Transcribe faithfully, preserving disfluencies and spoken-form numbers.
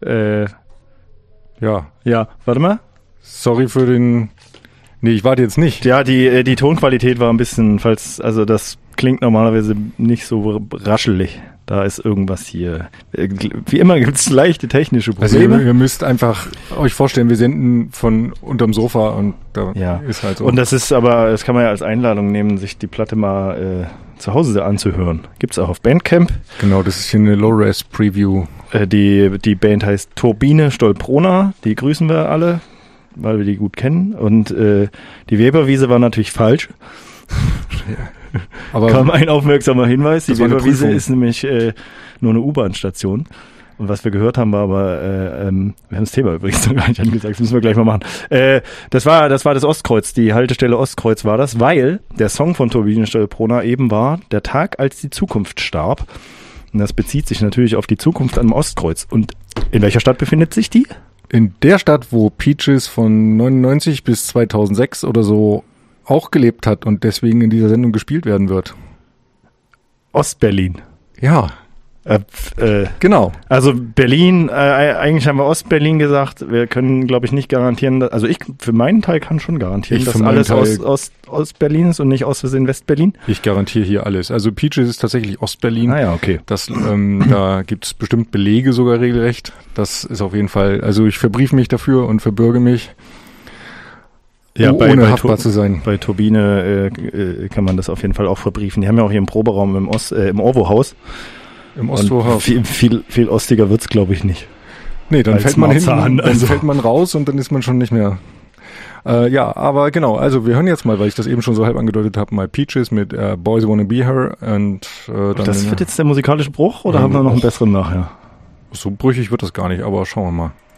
Äh, Ja. ja, warte mal. Sorry für den... Nee, ich warte jetzt nicht. Ja, die, die Tonqualität war ein bisschen, falls, also das klingt normalerweise nicht so raschelig. Da ist irgendwas hier. Wie immer gibt es leichte technische Also Probleme. ihr, ihr müsst einfach euch vorstellen, wir senden von unterm Sofa und da ja. ist halt so. Und das ist aber, das kann man ja als Einladung nehmen, sich die Platte mal äh, zu Hause anzuhören. Gibt's auch auf Bandcamp. Genau, das ist hier eine Low-Res-Preview. Äh, die, die Band heißt Turbine Stolprona. Die grüßen wir alle, weil wir die gut kennen. Und äh, die Weberwiese war natürlich falsch. Aber Kam ein aufmerksamer Hinweis. Die Das war eine Weberwiese Prüfung. ist nämlich äh, nur eine U-Bahn-Station. Und was wir gehört haben, war aber, äh, ähm, wir haben das Thema übrigens noch gar nicht angesagt, das müssen wir gleich mal machen. Äh, das war das war das Ostkreuz, die Haltestelle Ostkreuz war das, weil der Song von Turbine Stolprona eben war, der Tag, als die Zukunft starb. Und das bezieht sich natürlich auf die Zukunft am Ostkreuz. Und in welcher Stadt befindet sich die? in der Stadt, wo Peaches von neunundneunzig bis zweitausendsechs oder so auch gelebt hat und deswegen in dieser Sendung gespielt werden wird. Ostberlin. Ja, Äh, äh, genau. also Berlin, äh, eigentlich haben wir Ostberlin gesagt. Wir können, glaube ich, nicht garantieren, dass, also ich für meinen Teil kann schon garantieren, Ich dass für meinen alles Teil- aus, aus Ostberlin ist und nicht aus Versehen Westberlin. Ich garantiere hier alles. Also Peaches ist tatsächlich Ostberlin. Ah ja, okay. Das, ähm, da gibt es bestimmt Belege sogar regelrecht. Das ist auf jeden Fall, also ich verbriefe mich dafür und verbürge mich, Ja, oh, bei, ohne bei haftbar Tur- zu sein. Bei Turbine äh, äh, kann man das auf jeden Fall auch verbriefen. Die haben ja auch hier im Proberaum im, Ost, äh, im Orwo-Haus. Im Und Ostvorhaus. viel, viel, viel ostiger wird's, glaube ich, nicht. Nee, dann als fällt man hinten, Marzahn, dann also. fällt man raus und dann ist man schon nicht mehr. Äh, ja, aber genau, also wir hören jetzt mal, weil ich das eben schon so halb angedeutet habe, mal Peaches mit äh, Boys Wanna Be Her und äh, dann Das wird jetzt der musikalische Bruch oder Ja, haben wir noch einen auch. besseren nachher? so brüchig wird das gar nicht, aber schauen wir mal.